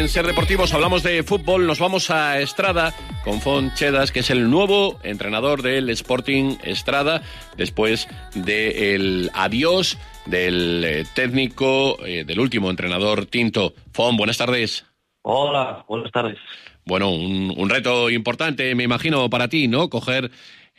En Ser Deportivos hablamos de fútbol, nos vamos a Estrada con Fon Chedas, que es el nuevo entrenador del Sporting Estrada, después del adiós del técnico, del último entrenador Tinto. Fon, buenas tardes. Hola, buenas tardes. Bueno, un reto importante, me imagino, para ti, ¿no? Coger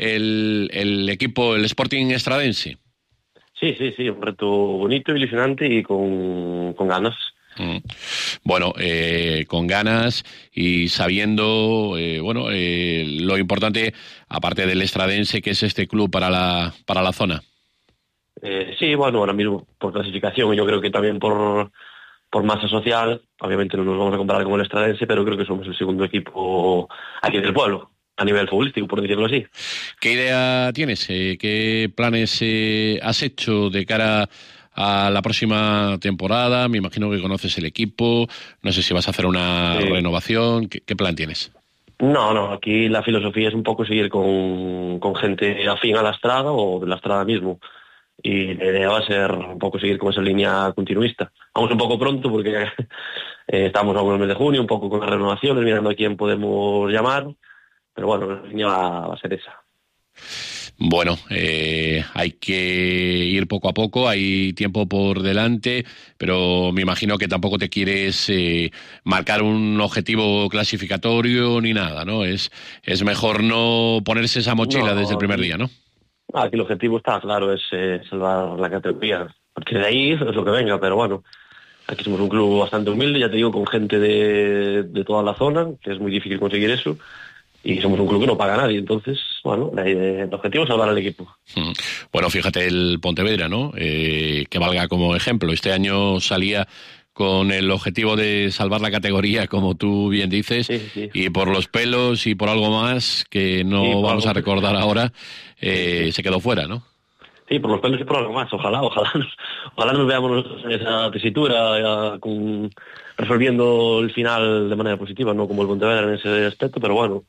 el equipo, el Sporting Estradense. Sí, un reto bonito, ilusionante y con ganas. Bueno, con ganas y sabiendo, lo importante, aparte del Estradense, que es este club para la zona. Sí, bueno, ahora mismo por clasificación, yo creo que también por masa social, obviamente no nos vamos a comparar con el Estradense, pero creo que somos el segundo equipo aquí del pueblo, a nivel futbolístico, por decirlo así. ¿Qué idea tienes? ¿Qué planes has hecho de cara a la próxima temporada? Me imagino que conoces el equipo, no sé si vas a hacer una renovación. ¿Qué plan tienes? No, aquí la filosofía es un poco seguir con gente afín a la Estrada o de la Estrada mismo. Y la idea va a ser un poco seguir con esa línea continuista. Vamos un poco pronto porque estamos a unos meses de junio, un poco con las renovaciones, mirando a quién podemos llamar, pero bueno, la línea va a ser esa. Bueno, hay que ir poco a poco, hay tiempo por delante, pero me imagino que tampoco te quieres marcar un objetivo clasificatorio ni nada, ¿no? Es mejor no ponerse esa mochila desde el primer día, ¿no? Aquí el objetivo está claro, es salvar la categoría. A partir de ahí es lo que venga, pero bueno, aquí somos un club bastante humilde, ya te digo, con gente de toda la zona, que es muy difícil conseguir eso. Y somos un club que no paga a nadie, entonces, bueno, el objetivo es salvar al equipo. Bueno, fíjate el Pontevedra, ¿no? Que valga como ejemplo. Este año salía con el objetivo de salvar la categoría, como tú bien dices, sí. Y por los pelos y por algo más que no vamos a recordar ahora, se quedó fuera, ¿no? Sí, por los pelos y por algo más. Ojalá nos veamos nosotros en esa tesitura, resolviendo el final de manera positiva, no como el Pontevedra en ese aspecto, pero bueno.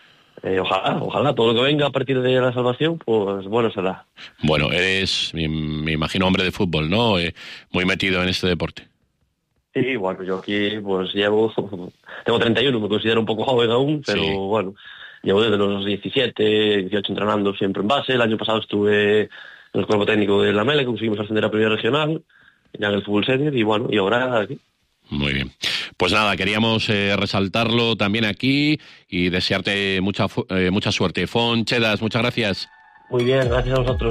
Ojalá, todo lo que venga a partir de la salvación, pues bueno será. Bueno, eres, me imagino, hombre de fútbol, ¿no? Muy metido en este deporte. Sí, bueno, yo aquí pues tengo 31, me considero un poco joven aún, pero sí. Bueno, llevo desde los 17, 18 entrenando siempre en base. El año pasado estuve en el cuerpo técnico de la Mele, conseguimos ascender a primera regional, ya en el fútbol senior, y bueno, y ahora aquí. Muy bien. Pues nada, queríamos resaltarlo también aquí y desearte mucha suerte. Fon Chedas, muchas gracias. Muy bien, gracias a vosotros.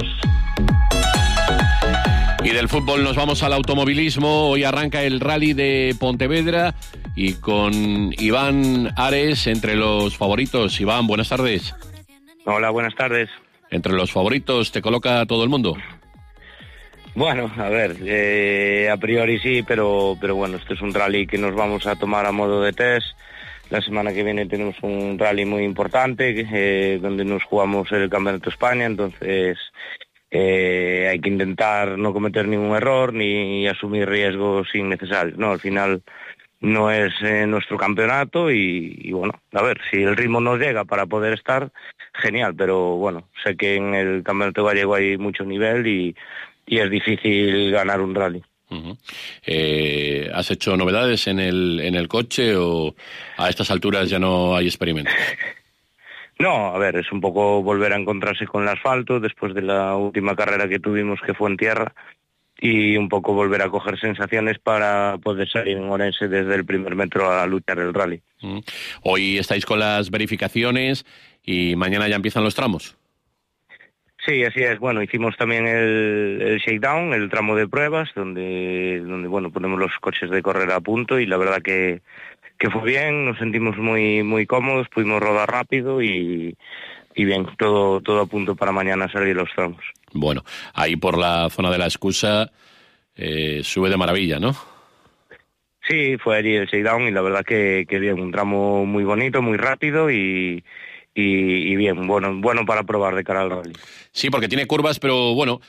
Y del fútbol nos vamos al automovilismo. Hoy arranca el Rally de Pontevedra y con Iván Ares entre los favoritos. Iván, buenas tardes. Hola, buenas tardes. Entre los favoritos, ¿te coloca todo el mundo? Bueno, a ver, a priori sí, pero bueno, este es un rally que nos vamos a tomar a modo de test. La semana que viene tenemos un rally muy importante donde nos jugamos el Campeonato de España, entonces hay que intentar no cometer ningún error ni asumir riesgos innecesarios, ¿no? Al final no es nuestro campeonato y bueno, a ver, si el ritmo nos llega para poder estar, genial, pero bueno, sé que en el Campeonato Gallego hay mucho nivel y es difícil ganar un rally. Uh-huh. ¿Has hecho novedades en el coche o a estas alturas ya no hay experimento? No, a ver, es un poco volver a encontrarse con el asfalto después de la última carrera que tuvimos, que fue en tierra, y un poco volver a coger sensaciones para poder salir en Orense desde el primer metro a luchar el rally. Uh-huh. Hoy estáis con las verificaciones y mañana ya empiezan los tramos. Sí, así es. Bueno, hicimos también el shakedown, el tramo de pruebas, donde bueno, ponemos los coches de correr a punto y la verdad que fue bien, nos sentimos muy muy cómodos, pudimos rodar rápido y bien, todo a punto para mañana salir los tramos. Bueno, ahí por la zona de la Excusa sube de maravilla, ¿no? Sí, fue allí el shakedown y la verdad que bien, un tramo muy bonito, muy rápido y bien, bueno para probar de cara al rally. Sí, porque tiene curvas, pero bueno,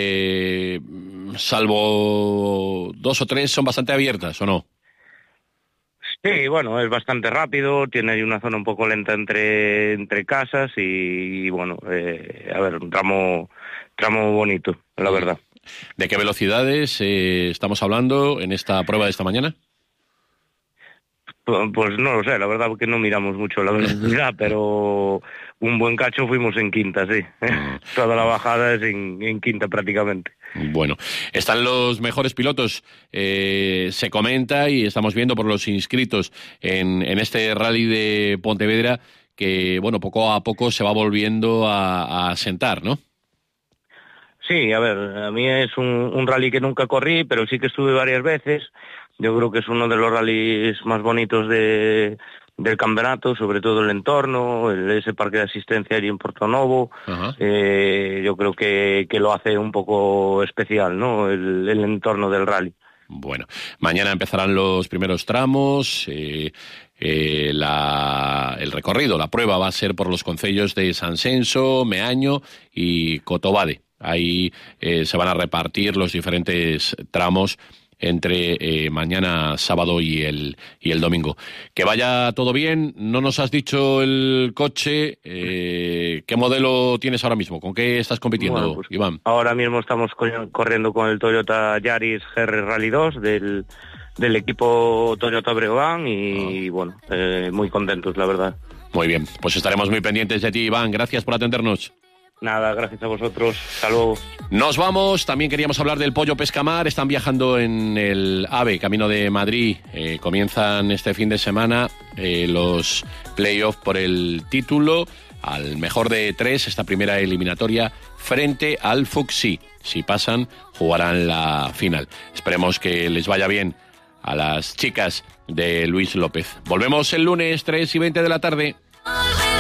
salvo 2 o 3 son bastante abiertas, ¿o no? Sí, bueno, es bastante rápido, tiene ahí una zona un poco lenta entre casas y bueno, a ver, un tramo bonito, la verdad. ¿De qué velocidades estamos hablando en esta prueba de esta mañana? Pues no lo sé, la verdad que no miramos mucho la velocidad, pero un buen cacho fuimos en quinta, sí. Toda la bajada es en quinta prácticamente. Bueno, están los mejores pilotos, se comenta y estamos viendo por los inscritos en este rally de Pontevedra que, bueno, poco a poco se va volviendo a sentar, ¿no? Sí, a ver, a mí es un rally que nunca corrí, pero sí que estuve varias veces. Yo creo que es uno de los rallies más bonitos del campeonato, sobre todo el entorno, ese parque de asistencia allí en Portonovo. Yo creo que lo hace un poco especial, ¿no? El entorno del rally. Bueno, mañana empezarán los primeros tramos. El recorrido, la prueba va a ser por los concellos de Sansenso, Meaño y Cotobade. Ahí se van a repartir los diferentes tramos entre mañana, sábado y el domingo. Que vaya todo bien. No nos has dicho el coche. ¿Qué modelo tienes ahora mismo? ¿Con qué estás compitiendo, bueno, pues, Iván? Ahora mismo estamos corriendo con el Toyota Yaris GR Rally 2 del equipo Toyota Breogán y bueno, muy contentos, la verdad. Muy bien, pues estaremos muy pendientes de ti, Iván. Gracias por atendernos. Nada, gracias a vosotros. Hasta luego. Nos vamos. También queríamos hablar del Pollo Pescamar. Están viajando en el AVE, camino de Madrid. Comienzan este fin de semana los playoffs por el título. Al mejor de 3, esta primera eliminatoria frente al Fuxi. Si pasan, jugarán la final. Esperemos que les vaya bien a las chicas de Luis López. Volvemos el lunes 3:20 de la tarde.